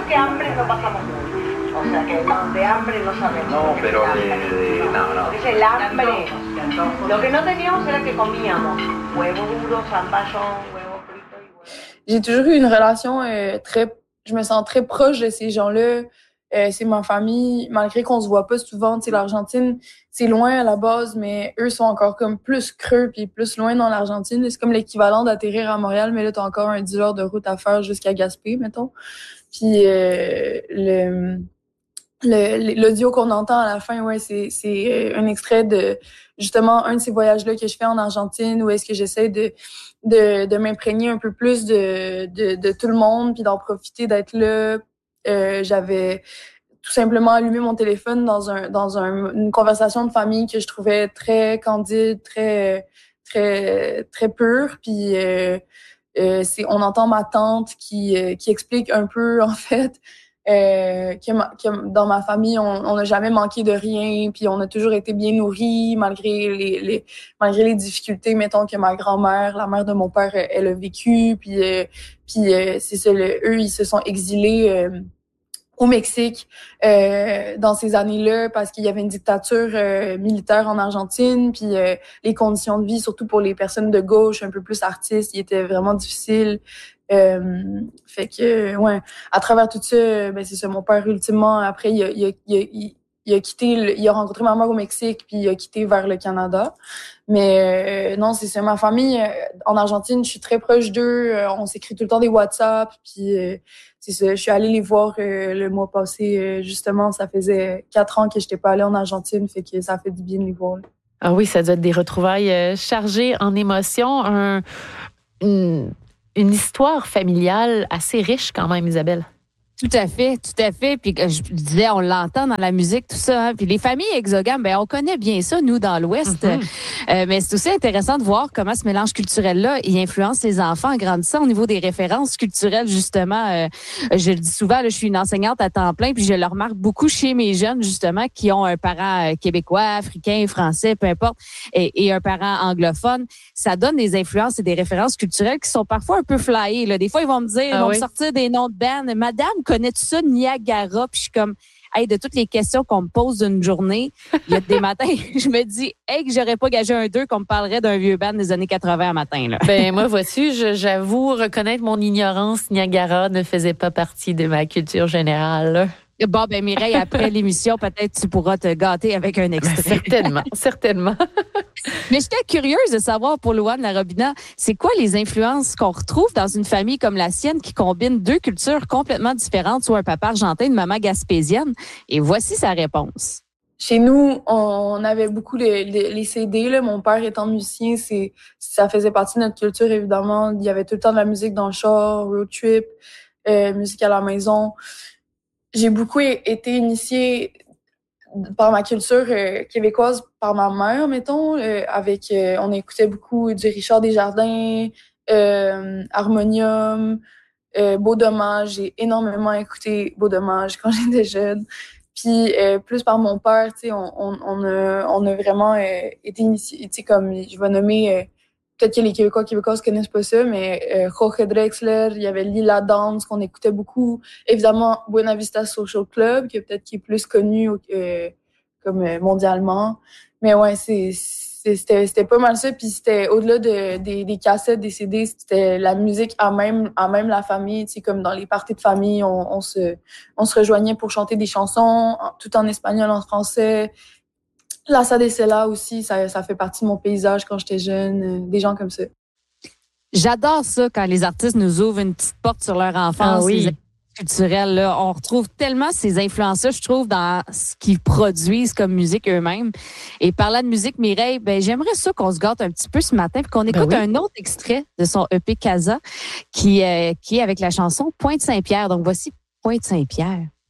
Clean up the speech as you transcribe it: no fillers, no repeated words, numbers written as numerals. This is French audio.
que hambre no pasamos mucho. O sea, que de hambre no sabemos. No, pero no. Es el hambre. Lo que no teníamos era que comíamos huevos duros, zamballón, huevos fritos y huevos. J'ai toujours eu une relation je me sens très proche de ces gens-là. C'est ma famille, malgré qu'on se voit pas souvent. Tu sais, l'Argentine, c'est loin à la base, mais eux sont encore comme plus creux puis plus loin dans l'Argentine. C'est comme l'équivalent d'atterrir à Montréal, mais là, t'as encore un 10 heures de route à faire jusqu'à Gaspé, mettons. Puis l'audio qu'on entend à la fin, ouais, c'est un extrait de justement un de ces voyages-là que je fais en Argentine, où est-ce que j'essaie de m'imprégner un peu plus de tout le monde, puis d'en profiter d'être là. J'avais tout simplement allumé mon téléphone dans une conversation de famille que je trouvais très candide, très pure. Puis on entend ma tante qui explique un peu en fait que dans ma famille on n'a jamais manqué de rien, puis on a toujours été bien nourris malgré les difficultés, mettons, que ma grand-mère, la mère de mon père, elle a vécu. Puis c'est ça, eux ils se sont exilés au Mexique dans ces années-là parce qu'il y avait une dictature militaire en Argentine, puis les conditions de vie, surtout pour les personnes de gauche un peu plus artistes, ils étaient vraiment difficiles. Fait que ouais, à travers tout ça, ben c'est ça, mon père ultimement après il a quitté, il a rencontré ma mère au Mexique, puis il a quitté vers le Canada. Mais non, c'est ça, ma famille en Argentine, je suis très proche d'eux, on s'écrit tout le temps des WhatsApp, puis c'est ça, je suis allée les voir le mois passé, justement, ça faisait 4 ans que j'étais pas allée en Argentine, fait que ça fait du bien de les voir. Là. Ah oui, ça doit être des retrouvailles chargées en émotions, une histoire familiale assez riche quand même, Isabelle. Tout à fait. Puis je disais, on l'entend dans la musique, tout ça. Hein? Puis les familles exogames, ben on connaît bien ça, nous, dans l'Ouest. Mais c'est aussi intéressant de voir comment ce mélange culturel-là, il influence les enfants en grandissant au niveau des références culturelles, justement. Je le dis souvent, là, je suis une enseignante à temps plein, puis je le remarque beaucoup chez mes jeunes, justement, qui ont un parent québécois, africain, français, peu importe, et un parent anglophone. Ça donne des influences et des références culturelles qui sont parfois un peu flyées. Là. Des fois, ils vont me dire, ils vont me sortir des noms de bands. Madame, connais-tu ça, Niagara? Puis je suis comme, hey, de toutes les questions qu'on me pose d'une journée, il y a des matins, je me dis, hey, que j'aurais pas gagé un 2 qu'on me parlerait d'un vieux band des années 80 à matin, là. Ben, moi, vois-tu, j'avoue reconnaître mon ignorance. Niagara ne faisait pas partie de ma culture générale, là. Bon, ben, Mireille, après l'émission, peut-être tu pourras te gâter avec un extrait. Certainement. Mais j'étais curieuse de savoir pour Louane Larobina, c'est quoi les influences qu'on retrouve dans une famille comme la sienne qui combine 2 cultures complètement différentes, soit un papa argentin, une maman gaspésienne? Et voici sa réponse. Chez nous, on avait beaucoup les CD. Là. Mon père étant musicien, ça faisait partie de notre culture, évidemment. Il y avait tout le temps de la musique dans le char, road trip, musique à la maison. J'ai beaucoup été initiée par ma culture québécoise, par ma mère, mettons, on écoutait beaucoup du Richard Desjardins, Harmonium, Beau Dommage. J'ai énormément écouté Beau Dommage quand j'étais jeune. Puis plus par mon père, tu sais, on a vraiment été initiés, tu sais, comme je vais nommer peut-être que les Québécoises connaissent pas ça, mais Jorge Drexler, il y avait Lila Downs qu'on écoutait beaucoup. Évidemment, Buena Vista Social Club, qui est plus connu comme mondialement. Mais ouais, c'était pas mal ça. Puis c'était au-delà des cassettes, des CD, c'était la musique à même la famille. Tu sais, comme dans les parties de famille, on se rejoignait pour chanter des chansons, tout en espagnol, en français. La Sadecella aussi, ça fait partie de mon paysage quand j'étais jeune, des gens comme ça. J'adore ça quand les artistes nous ouvrent une petite porte sur leur enfance. Ah oui. Culturelle, là. On retrouve tellement ces influences-là, je trouve, dans ce qu'ils produisent comme musique eux-mêmes. Et parlant de musique, Mireille, ben, j'aimerais ça qu'on se gâte un petit peu ce matin puis qu'on écoute un autre extrait de son EP Casa qui est avec la chanson Pointe Saint-Pierre. Donc, voici Pointe Saint-Pierre.